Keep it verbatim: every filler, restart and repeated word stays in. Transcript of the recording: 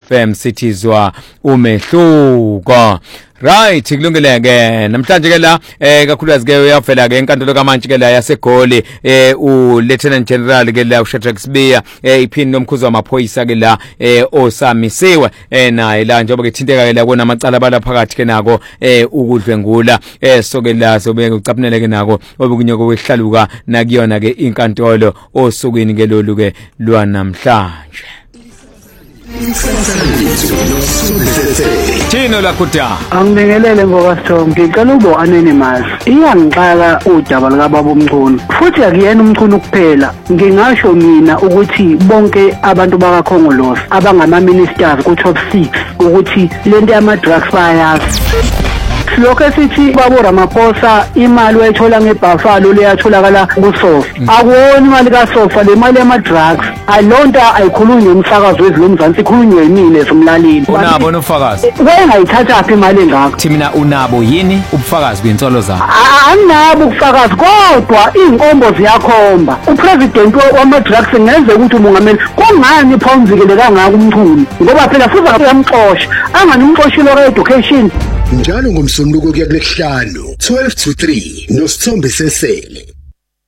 F M sithizwa umehluko. Right, kulungile ke namhlanje ke la eh kakhulukazi ke uyavela ke enkantolo kaMantshi ke la yaseGoli eh u Lieutenant General ke la uShadrack Sibiya eh iphini nomkhuzo wamaphoyisa ke la eh osamisiwe eh naye la njengoba ke thinteka ke la kona amacala abala phakathi ke nako eh ukudlwengula eh so ke la sobe ucaphunele ke nako obukunyoko kwehlaluka nakuyona ke inkantolo osukwini ke lolu ke lwanamhlanje. Thino la kuda angibingelele ngokasithombe ngicela ubo anonymous iyangixaka udaba lika baba uMchunu futhi akuyena uMchunu kuphela ngingasho mina ukuthi bonke abantu bakaKhongolose abangama ministers ku top six ukuthi lento yama drugs bayazi lokho esithi babo Ramaphosa imali wayithola ngeBuffalo leyatholakala kuSofa akuwona imali kaSofa le mali yama drugs ayilonta ayikhulunywe umsakazo wezilomzansi ikhulunywe yimini esomlalini unabo nofakazi wayengayithatha phi imali engakho thina unabo yini ubufakazi kwinsolo zakho anginabo ubufakazi kodwa inkombo ziyakhomba upresident wama drugs ngenze ukuthi umongameli kungani phawumvikele kangaka uMchunu ngoba phela futhi uyamxosha angani umxoshilo ka education njalo ngomsombuluko kuya kulesihlanu twelve to three noSithombe Sesele.